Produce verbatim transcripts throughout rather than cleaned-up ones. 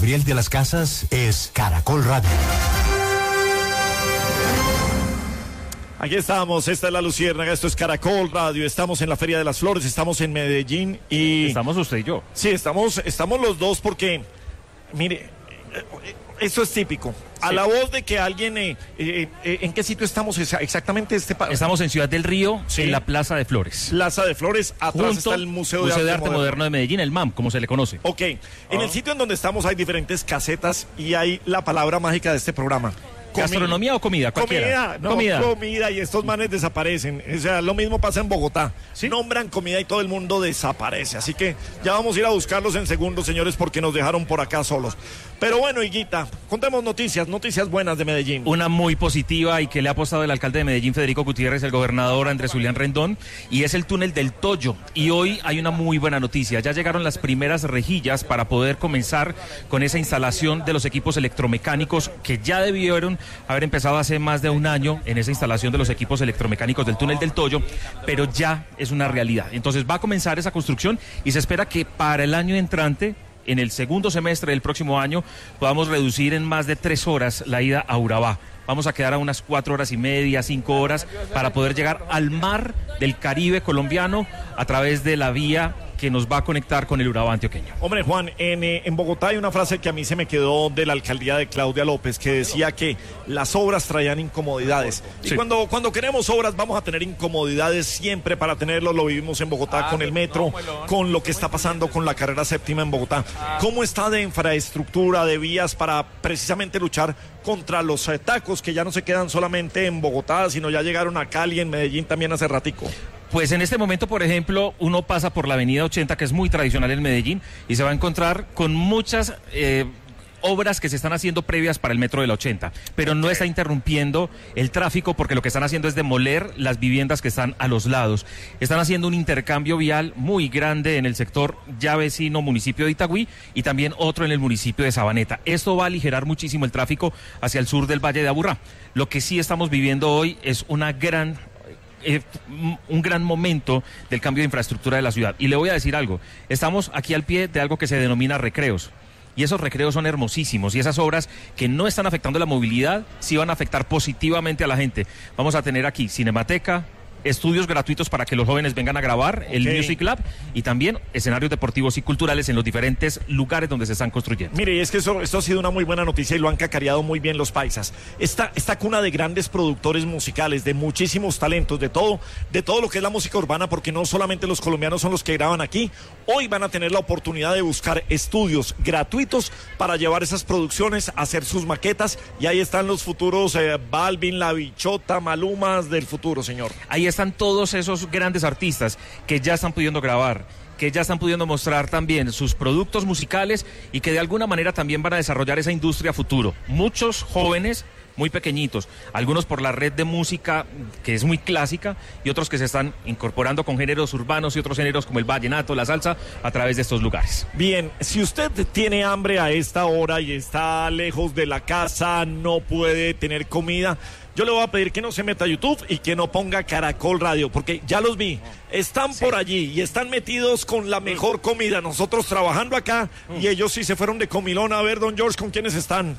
Gabriel de las Casas es Caracol Radio. Aquí estamos, esta es La Luciérnaga, esto es Caracol Radio, estamos en la Feria de las Flores, estamos en Medellín y... Estamos usted y yo. Sí, estamos, estamos los dos porque, mire, esto es típico. A sí. La voz de que alguien, eh, eh, eh, ¿en qué sitio estamos exactamente? Este pa... Estamos en Ciudad del Río, sí. En la Plaza de Flores. Plaza de Flores, atrás Junto está el Museo, Museo de, de Arte, Arte Moderno. Moderno de Medellín, el M A M, como se le conoce. Ok, en ah. el sitio en donde estamos hay diferentes casetas y hay la palabra mágica de este programa. ¿Gastronomía o comida? Cualquiera. Comida, no, comida. comida y estos manes desaparecen. O sea, lo mismo pasa en Bogotá. ¿Sí? Nombran comida y todo el mundo desaparece. Así que ya vamos a ir a buscarlos en segundos, señores, porque nos dejaron por acá solos. Pero bueno, Higuita, contemos noticias, noticias buenas de Medellín. Una muy positiva y que le ha apostado el alcalde de Medellín, Federico Gutiérrez, el gobernador Andrés Julián Rendón, y es el túnel del Toyo. Y hoy hay una muy buena noticia. Ya llegaron las primeras rejillas para poder comenzar con esa instalación de los equipos electromecánicos que ya debieron haber empezado hace más de un año en esa instalación de los equipos electromecánicos del túnel del Toyo, pero ya es una realidad. Entonces va a comenzar esa construcción y se espera que para el año entrante, en el segundo semestre del próximo año, podamos reducir en más de tres horas la ida a Urabá. Vamos a quedar a unas cuatro horas y media, cinco horas, para poder llegar al mar del Caribe colombiano a través de la vía que nos va a conectar con el Urabá antioqueño. Hombre, Juan, en, eh, en Bogotá hay una frase que a mí se me quedó de la alcaldía de Claudia López, que decía que las obras traían incomodidades. Y sí. cuando, cuando queremos obras vamos a tener incomodidades siempre para tenerlo. Lo vivimos en Bogotá ah, con el metro, con lo que está pasando con la carrera séptima en Bogotá. ¿Cómo está de infraestructura, de vías para precisamente luchar contra los eh, tacos que ya no se quedan solamente en Bogotá, sino ya llegaron a Cali, en Medellín también hace ratico? Pues en este momento, por ejemplo, uno pasa por la avenida ochenta, que es muy tradicional en Medellín, y se va a encontrar con muchas eh, obras que se están haciendo previas para el metro de la ochenta, pero no está interrumpiendo el tráfico porque lo que están haciendo es demoler las viviendas que están a los lados. Están haciendo un intercambio vial muy grande en el sector ya vecino municipio de Itagüí y también otro en el municipio de Sabaneta. Esto va a aligerar muchísimo el tráfico hacia el sur del Valle de Aburrá. Lo que sí estamos viviendo hoy es una gran... Eh, un gran momento del cambio de infraestructura de la ciudad. Y le voy a decir algo, estamos aquí al pie de algo que se denomina recreos. Y esos recreos son hermosísimos y esas obras que no están afectando la movilidad sí van a afectar positivamente a la gente. Vamos a tener aquí cinemateca, estudios gratuitos para que los jóvenes vengan a grabar, okay. El Music Lab, y también escenarios deportivos y culturales en los diferentes lugares donde se están construyendo. Mire, y es que eso, esto ha sido una muy buena noticia y lo han cacareado muy bien los paisas. Esta, esta cuna de grandes productores musicales, de muchísimos talentos, de todo, de todo lo que es la música urbana, porque no solamente los colombianos son los que graban aquí, hoy van a tener la oportunidad de buscar estudios gratuitos para llevar esas producciones, hacer sus maquetas, y ahí están los futuros eh, Balvin, La Bichota, Malumas del futuro, señor. Ahí están todos esos grandes artistas que ya están pudiendo grabar, que ya están pudiendo mostrar también sus productos musicales y que de alguna manera también van a desarrollar esa industria futuro. Muchos jóvenes muy pequeñitos, algunos por la red de música que es muy clásica y otros que se están incorporando con géneros urbanos y otros géneros como el vallenato, la salsa, a través de estos lugares. Bien, si usted tiene hambre a esta hora y está lejos de la casa, no puede tener comida, yo le voy a pedir que no se meta a YouTube y que no ponga Caracol Radio, porque ya los vi, están sí. por allí y están metidos con la mejor comida, nosotros trabajando acá y ellos sí se fueron de comilón. A ver, don George, ¿con quiénes están?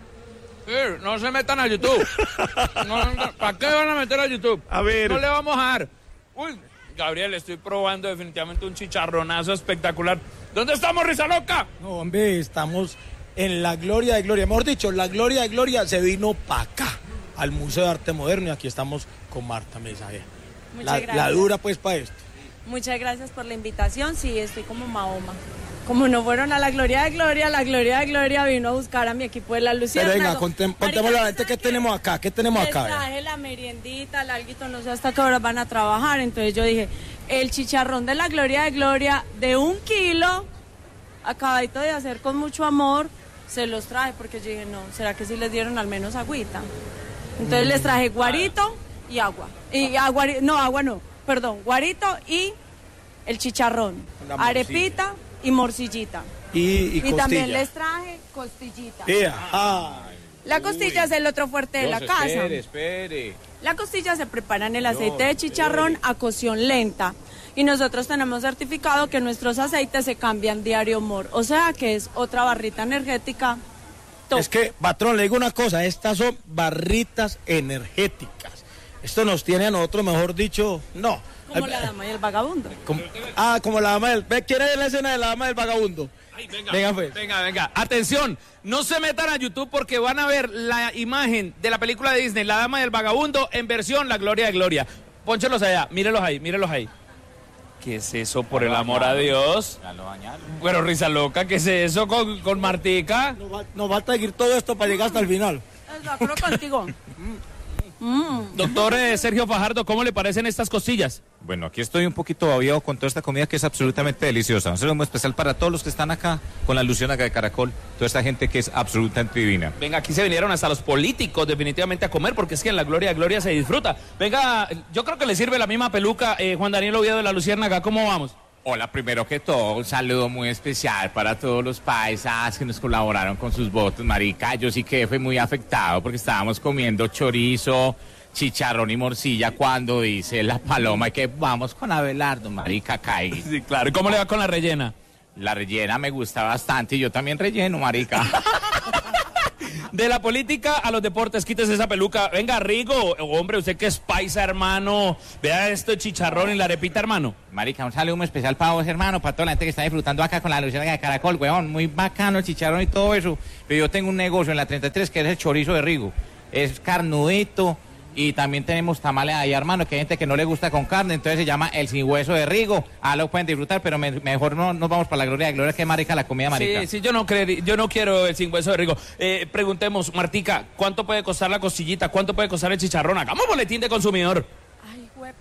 Sí, no se metan a YouTube. No, no, ¿para qué van a meter a YouTube? A ver. No le vamos a dar. Uy, Gabriel, estoy probando definitivamente un chicharronazo espectacular. ¿Dónde estamos, Risa Loca? No, hombre, estamos en la gloria de gloria. Mejor dicho, la gloria de gloria se vino para acá, al Museo de Arte Moderno, y aquí estamos con Marta Mensaje. Muchas la, gracias. La dura pues para esto. Muchas gracias por la invitación. Sí, estoy como Mahoma. Como no fueron a la gloria de gloria, la gloria de gloria vino a buscar a mi equipo de La Luciérnaga. Pero venga, contem, contemos a la gente qué tenemos acá, qué tenemos acá. Les traje la meriendita, el alguito, no sé hasta qué hora van a trabajar. Entonces yo dije, el chicharrón de la gloria de gloria de un kilo, acabadito de hacer con mucho amor, se los traje porque yo dije, no, ¿será que sí les dieron al menos agüita? Entonces mm. les traje guarito y agua. Y agua, no, agua no, perdón, guarito y el chicharrón, arepita y morcillita. Y, y, y también les traje costillita. Yeah. Ah. La costilla Uy. es el otro fuerte de Dios, la casa. Espere, espere. La costilla se prepara en el aceite Dios, de chicharrón espere. a cocción lenta. y nosotros tenemos certificado que nuestros aceites se cambian diario, Mor. O sea que es otra barrita energética. Top. Es que, patrón, le digo una cosa, estas son barritas energéticas. Esto nos tiene a nosotros, mejor dicho, no. Como la dama y el vagabundo. Como, ah, como la dama del... ¿Quién es la escena de la dama del vagabundo? Ay, venga, venga, pues. venga, venga. Atención, no se metan a YouTube porque van a ver la imagen de la película de Disney, La Dama del Vagabundo, en versión La Gloria de Gloria. Pónchelos allá, mírelos ahí, mírelos ahí. ¿Qué es eso, por el amor a Dios? Ya lo bañaron. Bueno, risa loca, ¿qué es eso con, con Martica? Nos va, nos va a seguir todo esto para llegar hasta el final. De acuerdo contigo. Mm. Doctor eh, Sergio Fajardo, ¿cómo le parecen estas costillas? Bueno, aquí estoy un poquito babiado con toda esta comida que es absolutamente deliciosa. Un saludo muy especial para todos los que están acá con la Luciérnaga de Caracol, toda esta gente que es absolutamente divina. Venga, aquí se vinieron hasta los políticos definitivamente a comer porque es que en la Gloria de Gloria se disfruta. Venga, yo creo que le sirve la misma peluca, eh, Juan Daniel Oviedo de la Luciérnaga, ¿cómo vamos? Hola, primero que todo, un saludo muy especial para todos los paisas que nos colaboraron con sus votos, marica. Yo sí que fue muy afectado porque estábamos comiendo chorizo, chicharrón y morcilla cuando dice la paloma que vamos con Abelardo, marica, cae. Sí, claro. ¿Y cómo le va con la rellena? La rellena me gusta bastante y yo también relleno, marica. De la política a los deportes, quítese esa peluca. Venga, Rigo, hombre, usted que es paisa, hermano. Vea esto, chicharrón y la arepita, hermano. Marica, un saludo muy especial para vos, hermano, para toda la gente que está disfrutando acá con la Luciérnaga de Caracol, weón. Muy bacano el chicharrón y todo eso. Pero yo tengo un negocio en la treinta y tres que es el chorizo de Rigo. Es carnudito. Y también tenemos tamales ahí, hermano, que hay gente que no le gusta con carne, entonces se llama el sin hueso de Rigo. Ah, lo pueden disfrutar, pero me, mejor no nos vamos para la Gloria de Gloria, que marica la comida, marica. Sí, sí, yo no, creerí, yo no quiero el sin hueso de Rigo. Eh, preguntemos, Martica, ¿cuánto puede costar la costillita? ¿Cuánto puede costar el chicharrón? Hagamos boletín de consumidor. Ay, güey.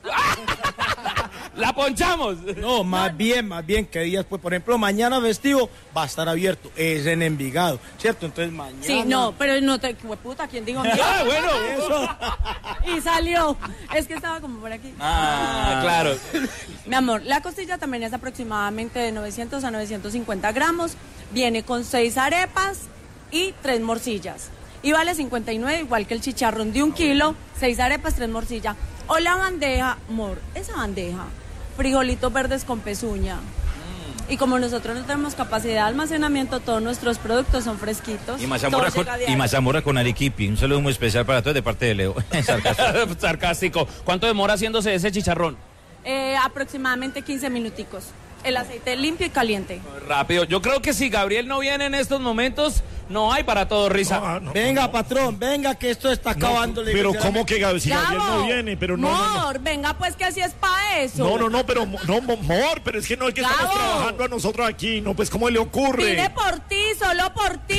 ¡La ponchamos! No, más bien, más bien, que días, pues, por ejemplo, mañana festivo va a estar abierto, es en Envigado, ¿cierto? Entonces mañana... Sí, no, pero no te... Puta, ¿quién dijo? Ah, bueno. Eso. Y salió. Es que estaba como por aquí. Ah, claro. Mi amor, la costilla también es aproximadamente de novecientos a novecientos cincuenta gramos. Viene con seis arepas y tres morcillas. Y vale cincuenta y nueve, igual que el chicharrón de un kilo, seis arepas, tres morcillas. O la bandeja, amor, esa bandeja, frijolitos verdes con pezuña. Mm. Y como nosotros no tenemos capacidad de almacenamiento, todos nuestros productos son fresquitos. Y mazamorra con, y mazamorra con arequipi. Un saludo muy especial para todos de parte de Leo. Sarcástico. Sarcástico. ¿Cuánto demora haciéndose ese chicharrón? Eh, aproximadamente quince minuticos. El aceite limpio y caliente. Rápido. Yo creo que si Gabriel no viene en estos momentos, no hay para todo, Risa. No, no, venga, no. Patrón, venga, que esto está acabando. No, pero ¿cómo que Gabriel, si Gabriel no viene? Pero no, Mor, no, no. venga, pues que así es para eso. No, no, no, pero no, Mor, pero es que no es que Gabo. Estamos trabajando a nosotros aquí. No, pues ¿cómo le ocurre? Vine por ti, solo por ti.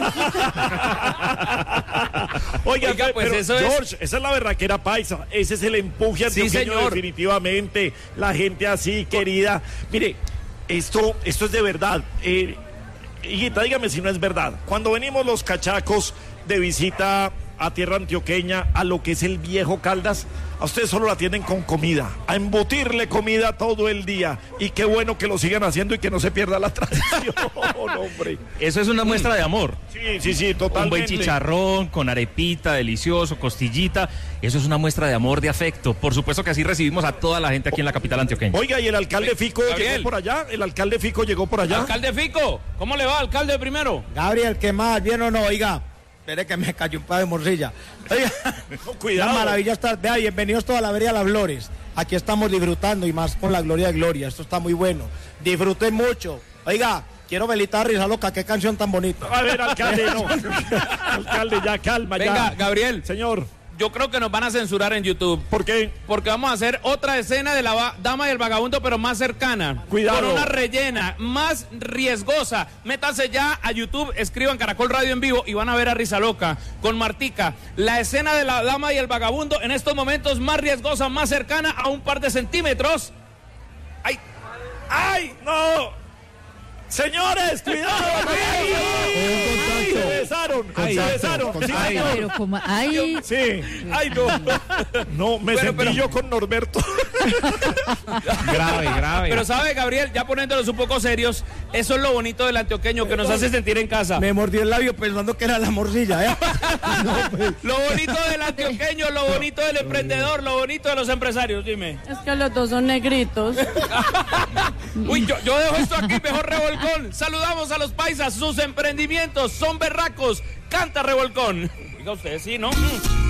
Oiga, Oiga, pues pero, eso George, es... esa es la verdadera paisa. Ese es el empuje antioqueño, sí, señor. Definitivamente. La gente así, querida. Mire, esto, esto es de verdad. Eh, Higuita, dígame si no es verdad. Cuando venimos los cachacos de visita a tierra antioqueña, a lo que es el viejo Caldas, a ustedes solo la atienden con comida, a embutirle comida todo el día. Y qué bueno que lo sigan haciendo y que no se pierda la tradición, hombre. Eso es una muestra de amor. Sí, sí, sí, totalmente. Un buen chicharrón, con arepita, delicioso, costillita. Eso es una muestra de amor, de afecto. Por supuesto que así recibimos a toda la gente aquí en la capital antioqueña. Oiga, ¿y el alcalde Fico Gabriel. llegó por allá? ¿El alcalde Fico llegó por allá? Alcalde Fico, ¿cómo le va, alcalde, primero? Gabriel, ¿qué más? ¿Bien o no? Oiga, espere que me cayó un par de morcilla. Oiga, no, cuidado. Una maravilla estar. Vea, bienvenidos toda la vereda Las Flores. Aquí estamos disfrutando y más con la Gloria de Gloria. Esto está muy bueno. Disfruten mucho. Oiga, quiero felicitar a Risa Loca, qué canción tan bonita. A ver, alcalde, no. Alcalde, ya calma, Venga, ya. Venga, Gabriel. Señor. Yo creo que nos van a censurar en YouTube. ¿Por qué? Porque vamos a hacer otra escena de la va- Dama y el Vagabundo, pero más cercana. Cuidado. Con una rellena, más riesgosa. Métanse ya a YouTube, escriban Caracol Radio en vivo y van a ver a Risa Loca con Martica. La escena de la Dama y el Vagabundo en estos momentos más riesgosa, más cercana a un par de centímetros. ¡Ay! ¡Ay! ¡No! Señores, cuidado. ¡Ay! ¡Ay! besaron, Ay, se besaron. Sí, ay, señor. Pero como, ay, Sí, ay no, no, me Bueno, sentí pero- yo con Norberto. Grave, grave. Pero sabe, Gabriel, ya poniéndolos un poco serios, eso es lo bonito del antioqueño, que nos hace sentir en casa. Me mordió el labio pensando que era la morcilla, ¿eh? Lo bonito del antioqueño, lo bonito del emprendedor, lo bonito de los empresarios, dime. Es que los dos son negritos. Uy, yo, yo dejo esto aquí, mejor revolcón. Saludamos a los paisas, sus emprendimientos son berracos. Canta revolcón. Diga usted, sí, ¿no? Mm.